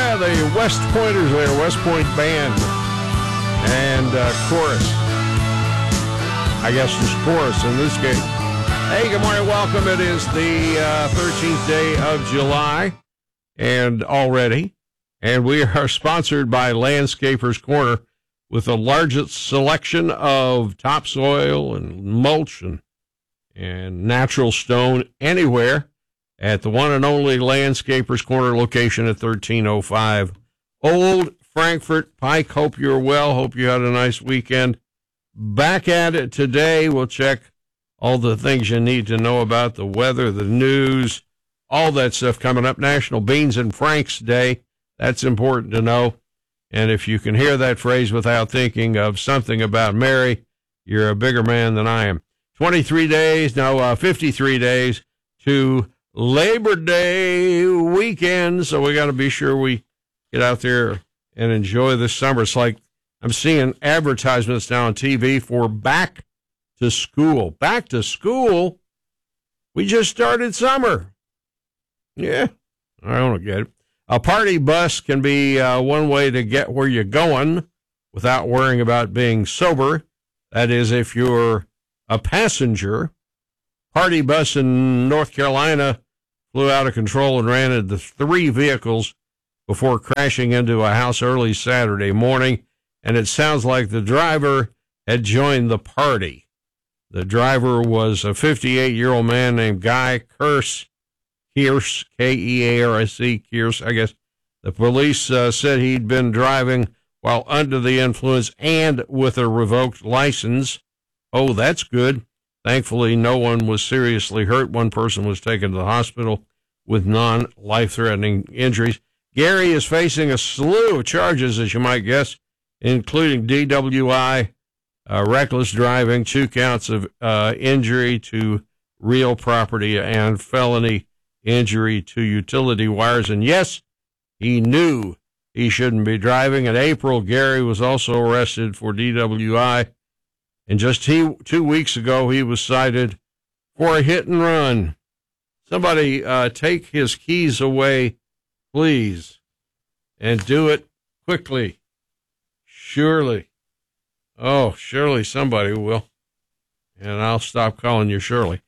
yeah, the West Pointers there, West Point Band, and chorus. I guess it's chorus in this case. Hey, good morning, welcome. It is the 13th day of July, and we are sponsored by Landscapers Corner with the largest selection of topsoil and mulch and natural stone anywhere at the one and only Landscapers Corner location at 1305 Old Frankfort Pike. Hope you're well. Hope you had a nice weekend. Back at it today. We'll check all the things you need to know about the weather, the news, all that stuff coming up. National Beans and Franks Day. That's important to know. And if you can hear that phrase without thinking of something about Mary, you're a bigger man than I am. 53 days to Labor Day weekend. So we got to be sure we get out there and enjoy this summer. It's like I'm seeing advertisements now on TV for back to school. Back to school? We just started summer. Yeah, I don't get it. A party bus can be one way to get where you're going without worrying about being sober. That is, if you're a passenger. Party bus in North Carolina flew out of control and ran into 3 vehicles before crashing into a house early Saturday morning, and it sounds like the driver had joined the party. The driver was a 58-year-old man named Guy Kearse, K-E-A-R-S-E, Kearse, I guess. The police said he'd been driving while under the influence and with a revoked license. Oh, that's good. Thankfully, no one was seriously hurt. One person was taken to the hospital with non-life-threatening injuries. Gary is facing a slew of charges, as you might guess, including DWI, reckless driving, 2 counts of injury to real property, and felony injury to utility wires. And yes, he knew he shouldn't be driving. In April, Gary was also arrested for DWI. And just 2 weeks ago, he was cited for a hit and run. Somebody take his keys away, please, and do it quickly. Surely. Oh, surely somebody will. And I'll stop calling you Shirley.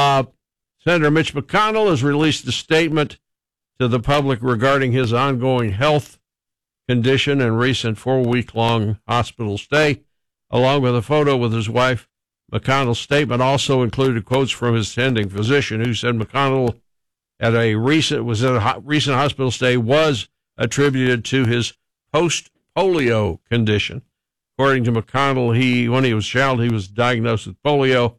Senator Mitch McConnell has released a statement to the public regarding his ongoing health condition and recent 4-week-long hospital stay, along with a photo with his wife. McConnell's statement also included quotes from his attending physician, who said McConnell at a recent hospital stay was attributed to his post-polio condition. According to McConnell, when he was a child, he was diagnosed with polio,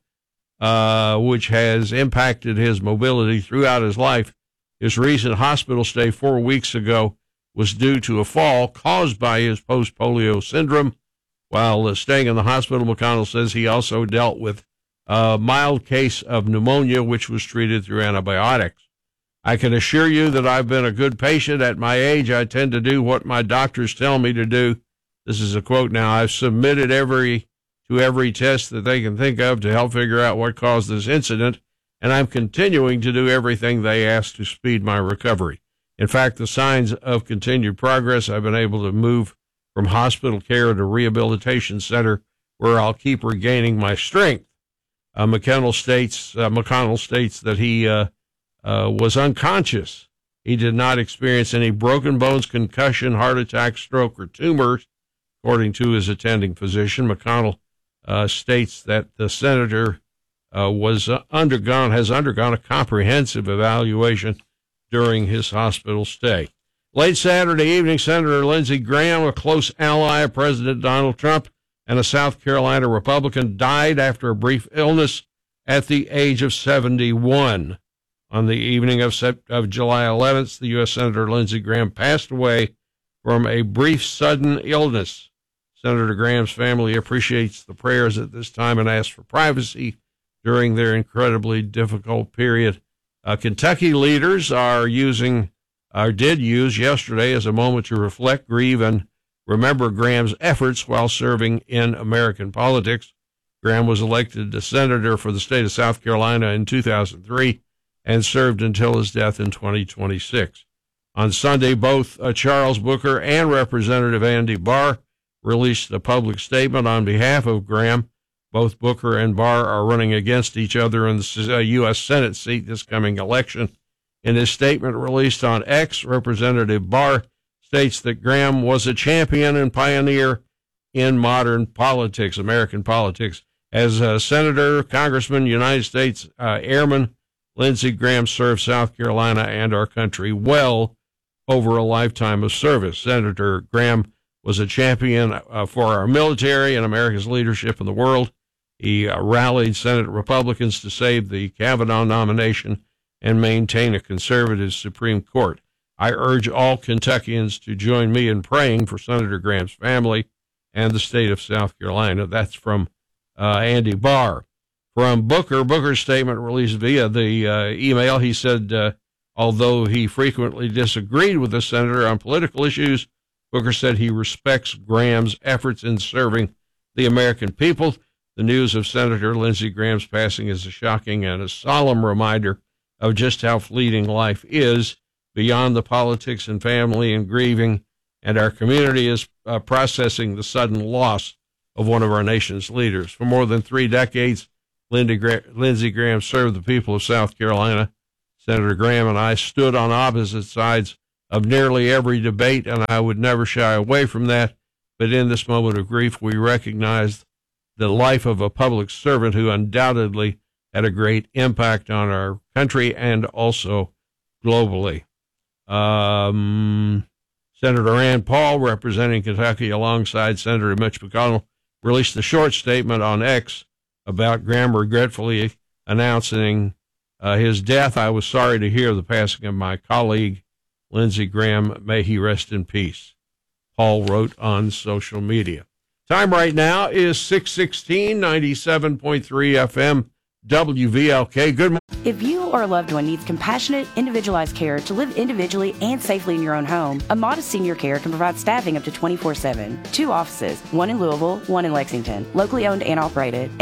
which has impacted his mobility throughout his life. His recent hospital stay 4 weeks ago was due to a fall caused by his post-polio syndrome. While staying in the hospital, McConnell says he also dealt with a mild case of pneumonia, which was treated through antibiotics. I can assure you that I've been a good patient. At my age, I tend to do what my doctors tell me to do. This is a quote now. I've submitted every test that they can think of to help figure out what caused this incident, and I'm continuing to do everything they ask to speed my recovery. In fact, the signs of continued progress, I've been able to move from hospital care to rehabilitation center, where I'll keep regaining my strength. McConnell states that he was unconscious. He did not experience any broken bones, concussion, heart attack, stroke, or tumors, according to his attending physician. McConnell states that the senator has undergone a comprehensive evaluation during his hospital stay. Late Saturday evening, Senator Lindsey Graham, a close ally of President Donald Trump and a South Carolina Republican, died after a brief illness at the age of 71. On the evening of July 11th, the U.S. Senator Lindsey Graham passed away from a brief, sudden illness. Senator Graham's family appreciates the prayers at this time and asks for privacy during their incredibly difficult period. Kentucky leaders did use yesterday as a moment to reflect, grieve, and remember Graham's efforts while serving in American politics. Graham was elected a senator for the state of South Carolina in 2003 and served until his death in 2026. On Sunday, both Charles Booker and Representative Andy Barr released a public statement on behalf of Graham. Both Booker and Barr are running against each other in the U.S. Senate seat this coming election. In his statement released on X, Representative Barr states that Graham was a champion and pioneer in modern politics, American politics. As a senator, congressman, United States airman, Lindsey Graham served South Carolina and our country well over a lifetime of service. Senator Graham was a champion for our military and America's leadership in the world. He rallied Senate Republicans to save the Kavanaugh nomination and maintain a conservative Supreme Court. I urge all Kentuckians to join me in praying for Senator Graham's family and the state of South Carolina. That's from Andy Barr. From Booker's statement released via the email, he said, although he frequently disagreed with the senator on political issues, Booker said he respects Graham's efforts in serving the American people. The news of Senator Lindsey Graham's passing is a shocking and a solemn reminder of just how fleeting life is beyond the politics and family and grieving, and our community is processing the sudden loss of one of our nation's leaders. For more than 3 decades, Lindsey Graham served the people of South Carolina. Senator Graham and I stood on opposite sides of nearly every debate, and I would never shy away from that. But in this moment of grief, we recognize the life of a public servant who undoubtedly had a great impact on our country and also globally. Senator Rand Paul, representing Kentucky alongside Senator Mitch McConnell, released a short statement on X about Graham regretfully announcing his death. I was sorry to hear the passing of my colleague, Lindsey Graham. May he rest in peace, Paul wrote on social media. Time right now is 6:16, 97.3 FM, WVLK. Good morning. If you or a loved one needs compassionate, individualized care to live individually and safely in your own home, Amada Senior Care can provide staffing up to 24/7. 2 offices, one in Louisville, one in Lexington. Locally owned and operated.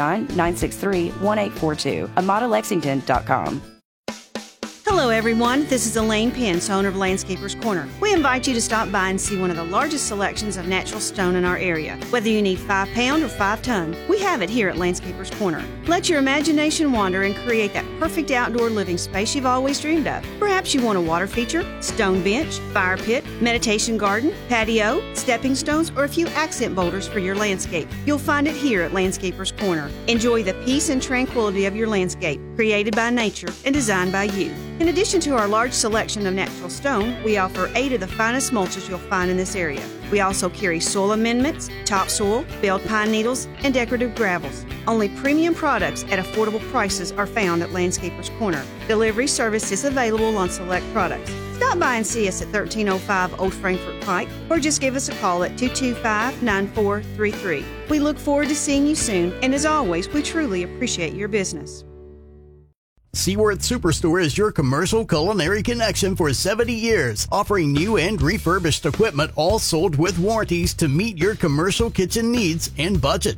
859-963-1842. AmadaLexington.com. Hello everyone, this is Elaine Pence, owner of Landscapers Corner. We invite you to stop by and see one of the largest selections of natural stone in our area. Whether you need 5-pound or 5-ton, we have it here at Landscapers Corner. Let your imagination wander and create that perfect outdoor living space you've always dreamed of. Perhaps you want a water feature, stone bench, fire pit, meditation garden, patio, stepping stones, or a few accent boulders for your landscape. You'll find it here at Landscapers Corner. Enjoy the peace and tranquility of your landscape, created by nature and designed by you. In addition to our large selection of natural stone, we offer 8 of the finest mulches you'll find in this area. We also carry soil amendments, topsoil, belled pine needles, and decorative gravels. Only premium products at affordable prices are found at Landscapers Corner. Delivery service is available on select products. Stop by and see us at 1305 Old Frankfort Pike, or just give us a call at 225-9433. We look forward to seeing you soon, and as always, we truly appreciate your business. Seaworth Superstore is your commercial culinary connection for 70 years, offering new and refurbished equipment, all sold with warranties to meet your commercial kitchen needs and budget.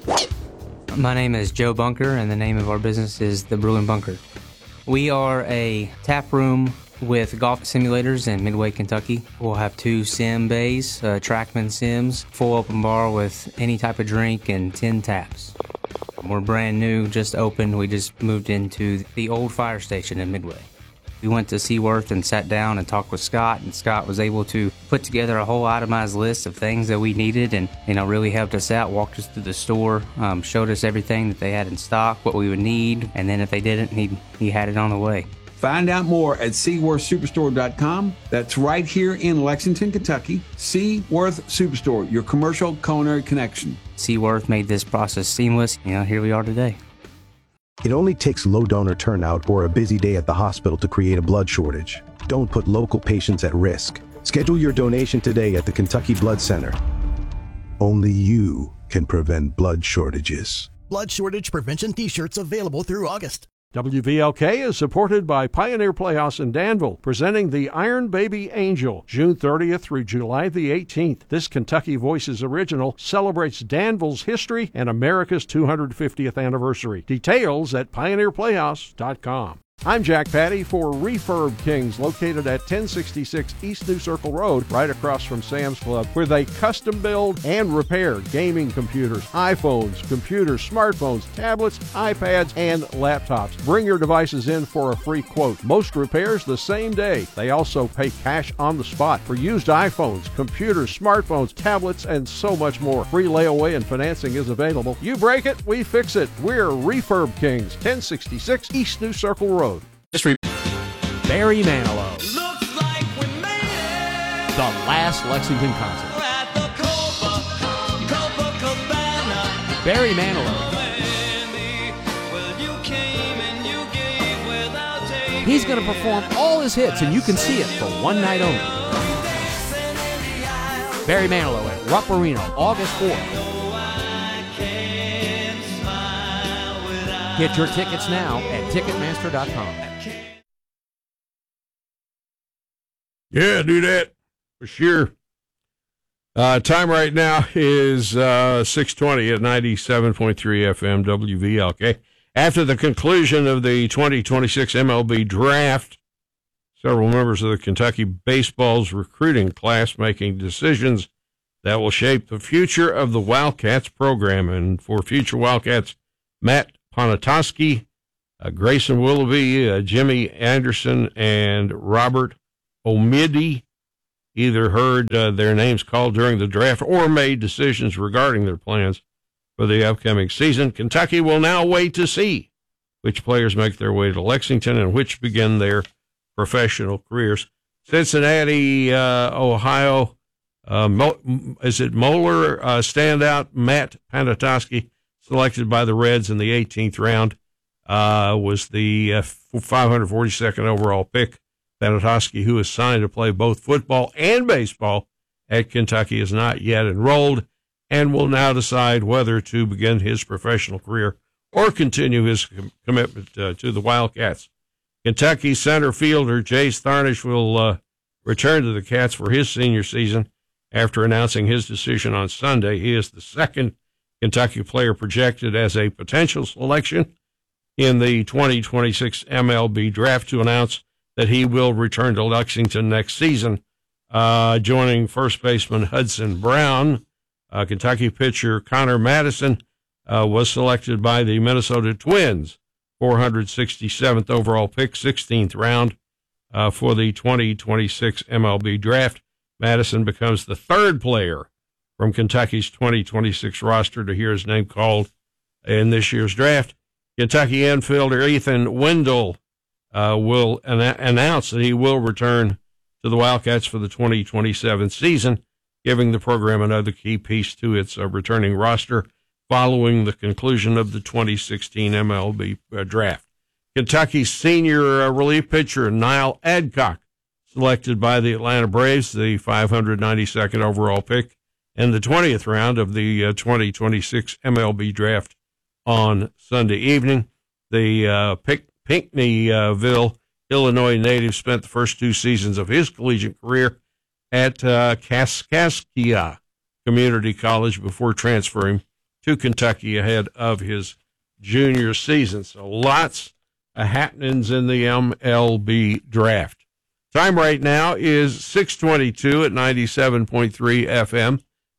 My name is Joe Bunker, and the name of our business is The Brewing Bunker. We are a tap room with golf simulators in Midway, Kentucky. We'll have 2 sim bays, Trackman sims, full open bar with any type of drink, and 10 taps. We're brand new, just opened. We just moved into the old fire station in Midway. We went to Seaworth and sat down and talked with Scott, and Scott was able to put together a whole itemized list of things that we needed, and really helped us out, walked us through the store, showed us everything that they had in stock, what we would need, and then if they didn't, he had it on the way. Find out more at SeaworthSuperstore.com. That's right here in Lexington, Kentucky. Seaworth Superstore, your commercial culinary connection. Seaworth made this process seamless. Here we are today. It only takes low donor turnout or a busy day at the hospital to create a blood shortage. Don't put local patients at risk. Schedule your donation today at the Kentucky Blood Center. Only you can prevent blood shortages. Blood shortage prevention t-shirts available through August. WVLK is supported by Pioneer Playhouse in Danville, presenting the Iron Baby Angel, June 30th through July the 18th. This Kentucky Voices original celebrates Danville's history and America's 250th anniversary. Details at pioneerplayhouse.com. I'm Jack Patty for Refurb Kings, located at 1066 East New Circle Road, right across from Sam's Club, where they custom build and repair gaming computers, iPhones, computers, smartphones, tablets, iPads, and laptops. Bring your devices in for a free quote. Most repairs the same day. They also pay cash on the spot for used iPhones, computers, smartphones, tablets, and so much more. Free layaway and financing is available. You break it, we fix it. We're Refurb Kings, 1066 East New Circle Road. Barry Manilow. Looks like we made it. The last Lexington concert. We're at the Copacabana. Barry Manilow. He's going to perform all his hits, and you can see it for one night only. Barry Manilow at Rupp Arena, August 4th. Get your tickets now at Ticketmaster.com. Yeah, do that for sure. Time right now is 6:20 at 97.3 FM WVLK. After the conclusion of the 2026 MLB draft, several members of the Kentucky baseball's recruiting class making decisions that will shape the future of the Wildcats program. And for future Wildcats, Matt Ponatoski, Grayson Willoughby, Jimmy Anderson, and Robert Omidi either heard their names called during the draft or made decisions regarding their plans for the upcoming season. Kentucky will now wait to see which players make their way to Lexington and which begin their professional careers. Cincinnati, Ohio, is it Moeller standout Matt Ponatoski, selected by the Reds in the 18th round, was the 542nd overall pick. Ponatoski, who is signed to play both football and baseball at Kentucky, is not yet enrolled and will now decide whether to begin his professional career or continue his commitment to the Wildcats. Kentucky center fielder Jace Tharnish will return to the Cats for his senior season after announcing his decision on Sunday. He is the second Kentucky player projected as a potential selection in the 2026 MLB draft to announce that he will return to Lexington next season, joining first baseman Hudson Brown. Kentucky pitcher Connor Madison was selected by the Minnesota Twins, 467th overall pick, 16th round for the 2026 MLB draft. Madison becomes the third player from Kentucky's 2026 roster to hear his name called in this year's draft. Kentucky infielder Ethan Wendell will announce that he will return to the Wildcats for the 2027 season, giving the program another key piece to its returning roster following the conclusion of the 2016 MLB draft. Kentucky's senior relief pitcher Niall Adcock, selected by the Atlanta Braves, the 592nd overall pick, and the 20th round of the 2026 MLB draft on Sunday evening. The Pinckneyville, Illinois native spent the first two seasons of his collegiate career at Kaskaskia Community College before transferring to Kentucky ahead of his junior season. So lots of happenings in the MLB draft. Time right now is 6:22 at 97.3 FM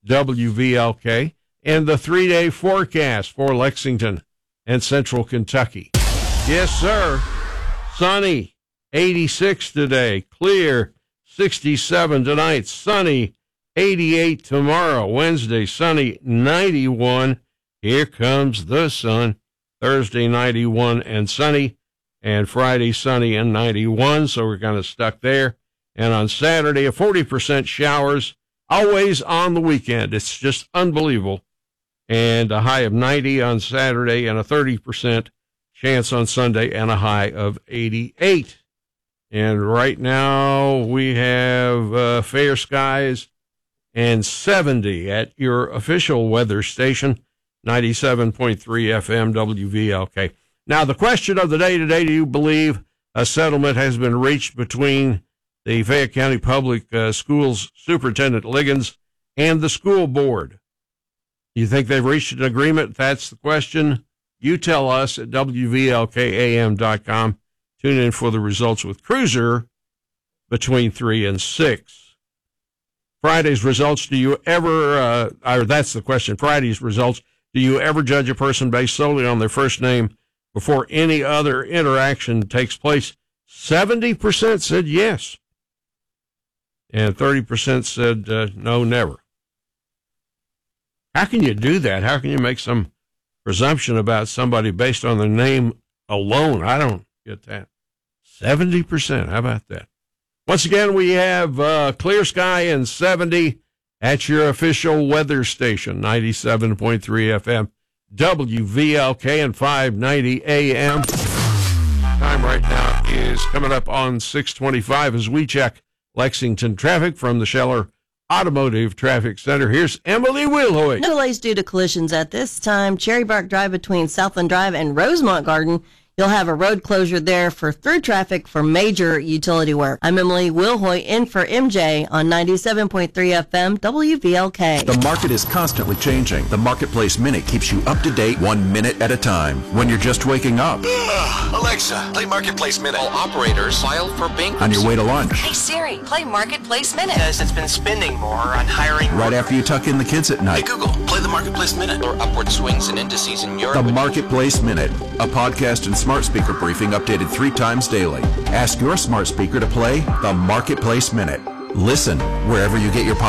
WVLK, and the 3-day forecast for Lexington and Central Kentucky. Yes, sir. Sunny, 86 today. Clear, 67 tonight. Sunny, 88 tomorrow. Wednesday, sunny, 91. Here comes the sun. Thursday, 91 and sunny. And Friday, sunny and 91. So we're kind of stuck there. And on Saturday, a 40% showers. Always on the weekend. It's just unbelievable. And a high of 90 on Saturday and a 30% chance on Sunday and a high of 88. And right now we have fair skies and 70 at your official weather station, 97.3 FM WVLK. Now, the question of the day today, do you believe a settlement has been reached between the Fayette County Public Schools Superintendent Liggins and the school board? You think they've reached an agreement? That's the question. You tell us at WVLKAM.com, Tune in for the results with Cruiser between 3 and 6. Friday's results, do you ever, or that's the question, Friday's results, do you ever judge a person based solely on their first name before any other interaction takes place? 70% said yes. And 30% said no, never. How can you do that? How can you make some presumption about somebody based on their name alone? I don't get that. 70%. How about that? Once again, we have clear sky and 70 at your official weather station, 97.3 FM, WVLK and 590 AM. Time right now is coming up on 6:25 as we check Lexington traffic from the Scheller Automotive Traffic Center. Here's Emily Wilhoit. No delays due to collisions at this time. Cherry Bark Drive between Southland Drive and Rosemont Garden. You'll have a road closure there for through traffic for major utility work. I'm Emily Wilhoit in for MJ on 97.3 FM WVLK. The market is constantly changing. The Marketplace Minute keeps you up to date 1 minute at a time when you're just waking up. Alexa, play Marketplace Minute. All operators file for bankruptcy. On your way to lunch. Hey Siri, play Marketplace Minute. Because it's been spending more on hiring. Right after you tuck in the kids at night. Hey Google, play the Marketplace Minute. Or upward swings and indices in your... The Marketplace Minute, a podcast and smart speaker briefing updated 3 times daily. Ask your smart speaker to play the Marketplace Minute. Listen wherever you get your podcast.